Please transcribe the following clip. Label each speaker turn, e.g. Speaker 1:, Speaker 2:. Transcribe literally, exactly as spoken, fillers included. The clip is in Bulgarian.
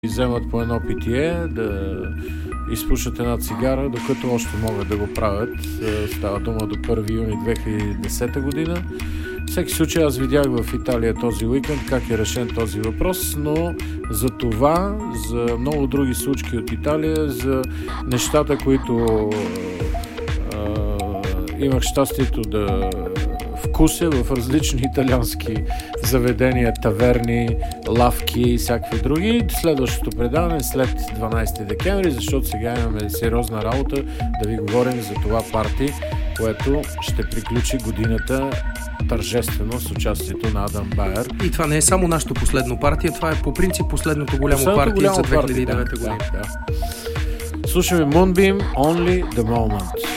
Speaker 1: вземат по едно питие, да изпушат една цигара, докато още могат да го правят. Става дума до първи юни две хиляди и десета година. Всеки случай аз видях в Италия този уикенд как е решен този въпрос, но за това, за много други случки от Италия, за нещата, които а, имах щастието да вкуся в различни италиански заведения, таверни, лавки и всякакви други. Следващото предаване след дванайсети декември, защото сега имаме сериозна работа да ви говорим за това парти, което ще приключи годината тържествено с участието на Адам Байер.
Speaker 2: И това не е само нашето последно партия, това е по принцип последното голямо партия за две хиляди и девета година.
Speaker 1: Да, да. Слушаме Moonbeam, Only the Moment.